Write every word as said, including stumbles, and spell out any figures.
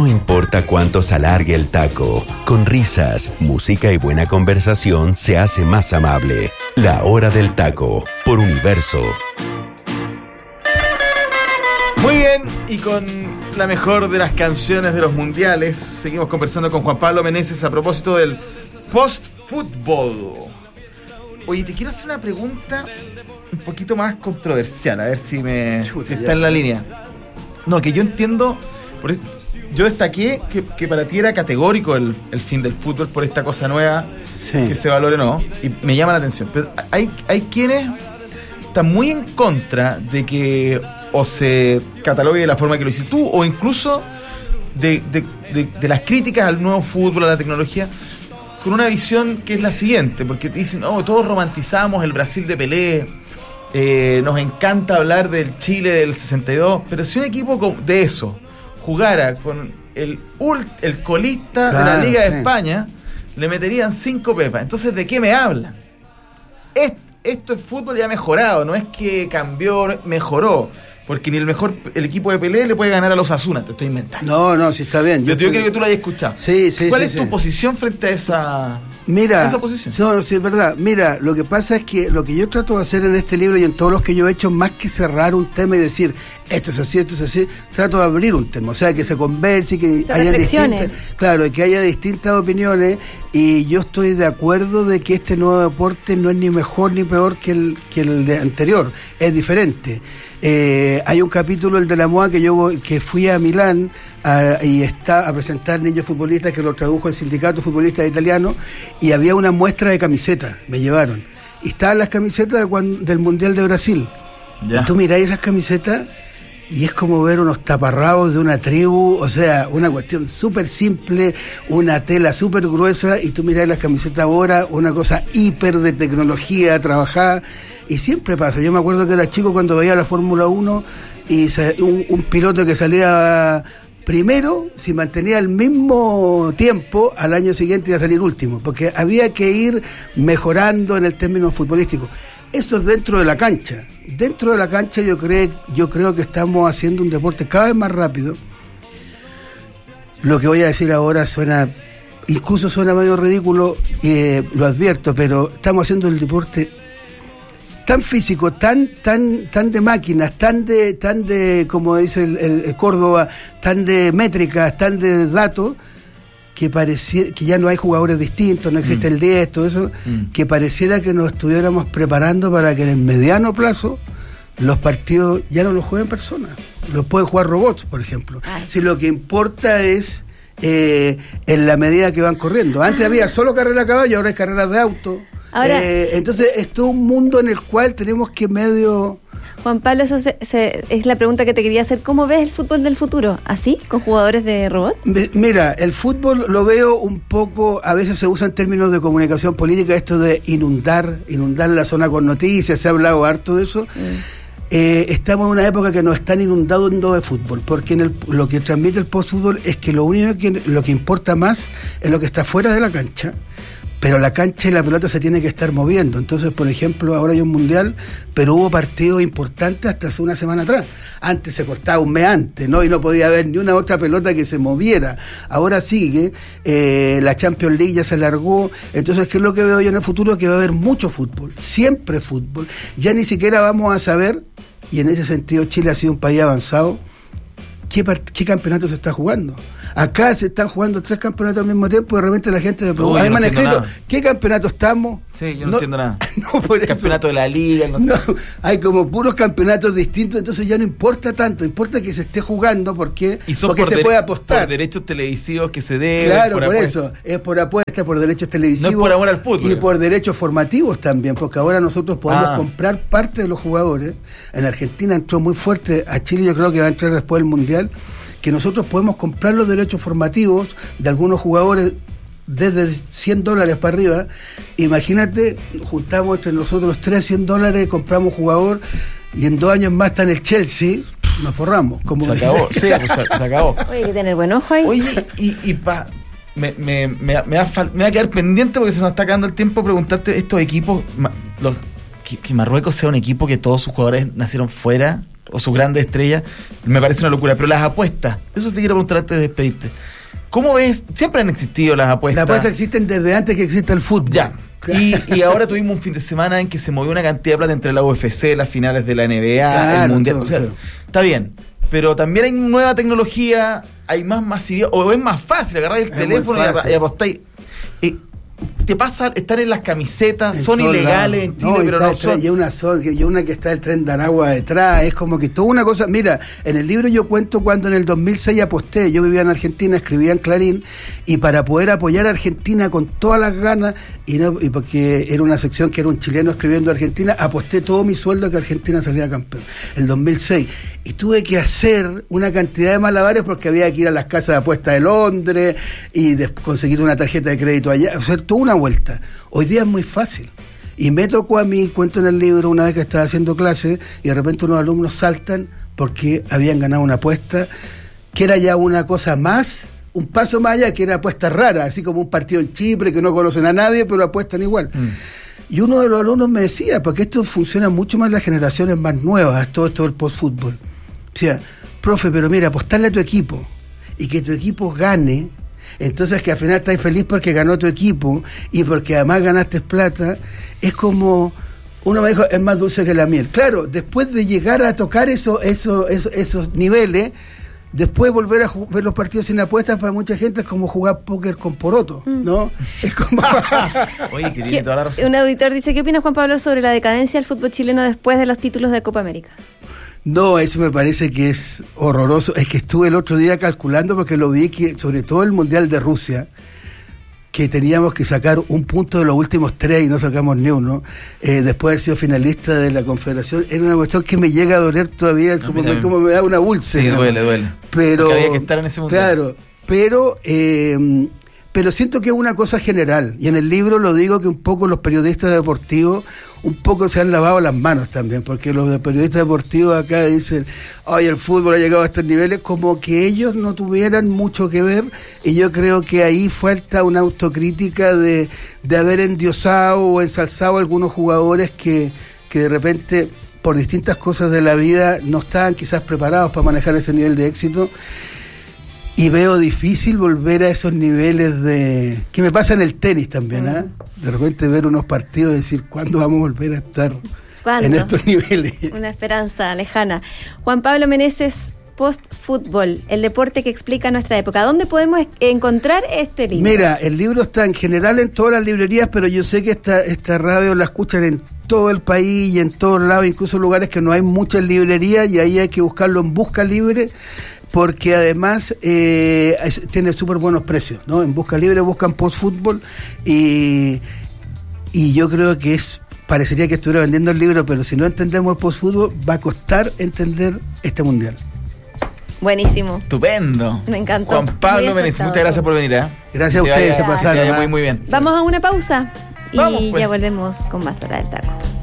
No importa cuánto se alargue el taco, con risas, música y buena conversación se hace más amable. La Hora del Taco, por Universo. Muy bien, y con la mejor de las canciones de los mundiales, seguimos conversando con Juan Pablo Meneses a propósito del post-fútbol. Oye, te quiero hacer una pregunta un poquito más controversial, a ver si me si está en la línea. No, que yo entiendo, por eso, yo destaqué que, que para ti era categórico el, el fin del fútbol por esta cosa nueva, sí, que se valore o no, y me llama la atención. Pero hay, hay quienes están muy en contra de que o se catalogue de la forma que lo hiciste tú, o incluso de, de, de, de las críticas al nuevo fútbol, a la tecnología, con una visión que es la siguiente, porque te dicen, oh, todos romantizamos el Brasil de Pelé, eh, nos encanta hablar del Chile del sesenta y dos, pero si un equipo de eso jugara con el, ult, el colista, claro, de la Liga de sí. España, le meterían cinco pepas. Entonces, ¿de qué me hablan? Es, esto es fútbol ya mejorado, no es que cambió, mejoró. Porque ni el mejor, el equipo de Pelé le puede ganar a los Asuna, te estoy inventando. No, no, sí está bien. Yo, yo estoy... creo que tú lo hayas escuchado. Sí, sí, ¿Cuál sí, es sí. tu posición frente a esa, Mira, a esa posición? No, sí, es verdad. Mira, lo que pasa es que lo que yo trato de hacer en este libro y en todos los que yo he hecho, más que cerrar un tema y decir, esto es así, esto es así, trato de abrir un tema. O sea, que se converse, que se haya reflexione. distintas, claro, que haya distintas opiniones, y yo estoy de acuerdo de que este nuevo deporte no es ni mejor ni peor que el, que el de anterior, es diferente. Eh, hay un capítulo, el de la moda, que yo voy, que fui a Milán a, y está a presentar niños futbolistas, que lo tradujo el sindicato futbolista italiano, y había una muestra de camisetas, me llevaron, y estaban las camisetas de cuando, del Mundial de Brasil. Ya. Y tú miráis esas camisetas y es como ver unos taparrabos de una tribu, o sea, una cuestión súper simple, una tela súper gruesa, y tú miráis las camisetas ahora, una cosa hiper de tecnología trabajada. Y siempre pasa. Yo me acuerdo que era chico cuando veía la Fórmula uno y se, un, un piloto que salía primero, si mantenía el mismo tiempo, al año siguiente iba a salir último, porque había que ir mejorando en el término futbolístico. Eso es dentro de la cancha. Dentro de la cancha yo creo, yo creo que estamos haciendo un deporte cada vez más rápido. Lo que voy a decir ahora suena, incluso suena medio ridículo, eh, lo advierto, pero estamos haciendo el deporte tan físico, tan tan tan de máquinas, tan de tan de como dice el, el, el Córdoba, tan de métricas, tan de datos, que pareciera que ya no hay jugadores distintos, no existe mm. el diez, todo eso, mm. que pareciera que nos estuviéramos preparando para que en el mediano plazo los partidos ya no los jueguen personas, los pueden jugar robots, por ejemplo. Ay. Si lo que importa es eh, en la medida que van corriendo. Antes ah. había solo carrera a caballo, ahora hay carreras de auto. Ahora, eh, entonces es todo un mundo en el cual tenemos que medio... Juan Pablo, eso se, se, es la pregunta que te quería hacer. ¿Cómo ves el fútbol del futuro? ¿Así? ¿Con jugadores de robot? Mira, el fútbol lo veo un poco, a veces se usa en términos de comunicación política, esto de inundar, inundar la zona con noticias, se ha hablado harto de eso. Mm. Eh, estamos en una época que nos están inundando de fútbol, porque en el, lo que transmite el post-fútbol es que lo único que, lo que importa más es lo que está fuera de la cancha. Pero la cancha y la pelota se tiene que estar moviendo. Entonces, por ejemplo, ahora hay un mundial, pero hubo partidos importantes hasta hace una semana atrás. Antes se cortaba un mes antes, ¿no? Y no podía haber ni una otra pelota que se moviera. Ahora sigue, eh, la Champions League ya se alargó. Entonces, ¿qué es lo que veo yo en el futuro? Que va a haber mucho fútbol, siempre fútbol. Ya ni siquiera vamos a saber, y en ese sentido Chile ha sido un país avanzado, ¿qué, part- qué campeonato se está jugando? Acá se están jugando tres campeonatos al mismo tiempo y de repente la gente me pregunta, Uy, no me han escrito, nada. ¿qué campeonato estamos? Sí, yo no, no entiendo nada. No, por eso. Campeonato de la Liga. No, no, hay como puros campeonatos distintos, entonces ya no importa tanto, importa que se esté jugando porque, y son porque por se dere- puede apostar. Por derechos televisivos que se deben. Claro, por, por eso, es por apuesta, por derechos televisivos. No es por amor al fútbol. Y por derechos formativos también, porque ahora nosotros podemos ah. comprar parte de los jugadores. En Argentina entró muy fuerte, a Chile yo creo que va a entrar después del Mundial, que nosotros podemos comprar los derechos formativos de algunos jugadores desde cien dólares para arriba. Imagínate, juntamos entre nosotros tres cien dólares, compramos un jugador y en dos años más está en el Chelsea, nos forramos. Como se acabó, sí, pues se, se acabó. Oye, hay que tener buen ojo ahí. Oye, y, y pa, me, me, me, me, va, me va a quedar pendiente porque se nos está acabando el tiempo preguntarte estos equipos, los, que, que Marruecos sea un equipo que todos sus jugadores nacieron fuera o sus grandes estrellas, me parece una locura. Pero las apuestas, eso te quiero preguntar antes de despedirte. ¿Cómo ves? Siempre han existido las apuestas. Las apuestas existen desde antes que exista el fútbol. Ya. Y, y ahora tuvimos un fin de semana en que se movió una cantidad de plata entre la U F C, las finales de la N B A, claro, el Mundial. Todo, o sea, todo. Está bien. Pero también hay nueva tecnología, hay más masividad, o es más fácil agarrar el es teléfono y, ap- y apostar. Eh, te pasa, están en las camisetas, En son ilegales lados. en Chile, no, pero está no el tren, son. y una, son- y una que está el tren de Aragua detrás, es como que toda una cosa. Mira, en el libro yo cuento cuando en el dos mil seis aposté, yo vivía en Argentina, escribía en Clarín, y para poder apoyar a Argentina con todas las ganas, y, no, y porque era una sección que era un chileno escribiendo Argentina, aposté todo mi sueldo a que Argentina salía campeón, el dos mil seis. Y tuve que hacer una cantidad de malabares porque había que ir a las casas de apuestas de Londres y de- conseguir una tarjeta de crédito allá, o sea, toda una vuelta. Hoy día es muy fácil. Y me tocó a mí, cuento en el libro, una vez que estaba haciendo clases y de repente unos alumnos saltan porque habían ganado una apuesta que era ya una cosa más, un paso más allá, que era apuesta rara, así como un partido en Chipre que no conocen a nadie, pero apuestan igual. Mm. Y uno de los alumnos me decía, porque esto funciona mucho más en las generaciones más nuevas, todo esto del post-fútbol. O sea, profe, pero mira, apostarle a tu equipo y que tu equipo gane, entonces que al final estás feliz porque ganó tu equipo y porque además ganaste plata, es como, uno me dijo, es más dulce que la miel. Claro, después de llegar a tocar eso, eso, eso, esos niveles, después volver a ju- ver los partidos sin apuestas para mucha gente es como jugar póker con poroto, ¿no? Mm. Es como... Oye, que tiene toda la razón. Un auditor dice, ¿qué opina Juan Pablo sobre la decadencia del fútbol chileno después de los títulos de Copa América? No, eso me parece que es horroroso. Es que estuve el otro día calculando porque lo vi que, sobre todo el Mundial de Rusia, que teníamos que sacar un punto de los últimos tres y no sacamos ni uno, eh, después de haber sido finalista de la Confederación, era una cuestión que me llega a doler todavía, no, como, me, como me da una úlcera. Sí, duele, duele. Pero, porque había que estar en ese Mundial. Claro, pero... Eh, pero siento que es una cosa general, y en el libro lo digo que un poco los periodistas deportivos un poco se han lavado las manos también, porque los periodistas deportivos acá dicen, ay, el fútbol ha llegado a estos niveles, como que ellos no tuvieran mucho que ver, y yo creo que ahí falta una autocrítica de, de haber endiosado o ensalzado a algunos jugadores que, que de repente, por distintas cosas de la vida, no estaban quizás preparados para manejar ese nivel de éxito. Y veo difícil volver a esos niveles de... que me pasa en el tenis también, ¿ah? ¿eh? De repente ver unos partidos y decir, ¿cuándo vamos a volver a estar ¿Cuándo? en estos niveles? Una esperanza lejana. Juan Pablo Meneses, Post-Fútbol, el deporte que explica nuestra época. ¿Dónde podemos encontrar este libro? Mira, el libro está en general en todas las librerías, pero yo sé que esta, esta radio la escuchan en todo el país y en todos lados, incluso lugares que no hay muchas librerías, y ahí hay que buscarlo en Busca Libre, porque además eh, es, tiene súper buenos precios, ¿no? En Busca Libre buscan Post-Fútbol y, y yo creo que es parecería que estuviera vendiendo el libro, pero si no entendemos el Post-Fútbol va a costar entender este Mundial. Buenísimo. Estupendo. Me encantó. Juan Pablo Meneses, muchas gracias por venir. ¿eh? Gracias a ustedes, se pasaron. Muy, muy bien. Vamos a una pausa y Vamos, pues. ya volvemos con más Hora del Taco.